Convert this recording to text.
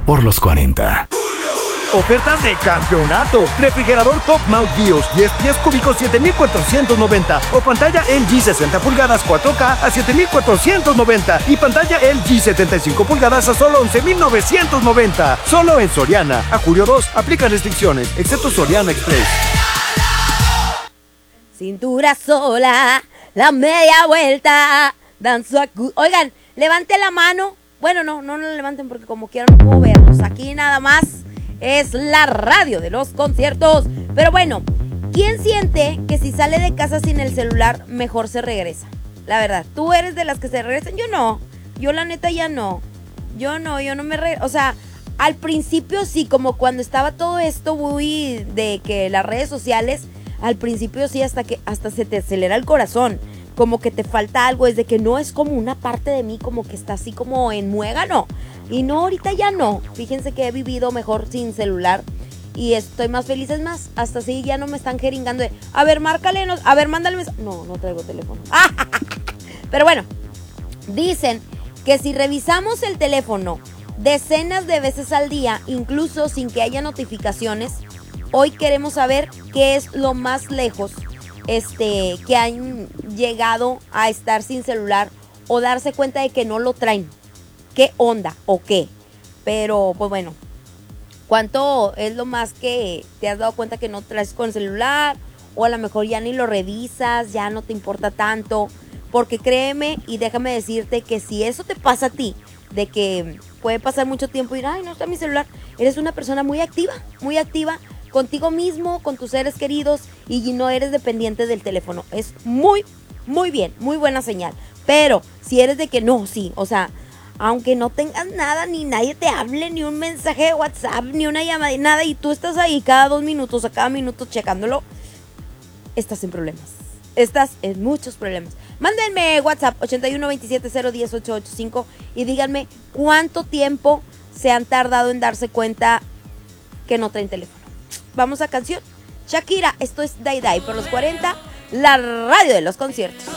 por los 40. Ofertas de campeonato. Refrigerador Top Mount Bios 10 pies cúbicos 7,490 o pantalla LG 60 pulgadas 4K a 7,490 y pantalla LG 75 pulgadas a solo 11,990. Solo en Soriana. A julio 2 aplican restricciones, excepto Soriana Express. Cintura sola, la media vuelta, danzo Oigan, levante la mano. Bueno, no la levanten porque como quieran no puedo verlos. Aquí nada más es la radio de los conciertos. Pero bueno, ¿quién siente que si sale de casa sin el celular, mejor se regresa? La verdad, ¿tú eres de las que se regresan? Yo no. Yo la neta ya no. Yo no me regreso. O sea, al principio sí, como cuando estaba todo esto muy de que las redes sociales, al principio sí, hasta se te acelera el corazón. Como que te falta algo, es de que no es como una parte de mí como que está así como en muégano. Y no, ahorita ya no. Fíjense que he vivido mejor sin celular y estoy más feliz, es más, hasta así ya no me están jeringando de, a ver, márcale, a ver, mándale mensaje. No traigo teléfono. Pero bueno, dicen que si revisamos el teléfono decenas de veces al día, incluso sin que haya notificaciones, hoy queremos saber qué es lo más lejos que han llegado a estar sin celular o darse cuenta de que no lo traen. ¿Qué onda o qué? Pero pues bueno, ¿cuánto es lo más que te has dado cuenta que no traes con el celular? O a lo mejor ya ni lo revisas, ya no te importa tanto. Porque créeme y déjame decirte que si eso te pasa a ti, de que puede pasar mucho tiempo y ay, no está mi celular, eres una persona muy activa contigo mismo, con tus seres queridos y no eres dependiente del teléfono. Es muy bien, muy buena señal. Pero si eres de que no, sí, o sea, aunque no tengas nada, ni nadie te hable, ni un mensaje de WhatsApp, ni una llamada, ni nada, y tú estás ahí cada 2 minutos, a cada minuto checándolo, estás en problemas. Estás en muchos problemas. Mándenme WhatsApp 8127010885 y díganme cuánto tiempo se han tardado en darse cuenta que no traen teléfono. Vamos a canción. Shakira, esto es Die Die por los 40, la radio de los conciertos.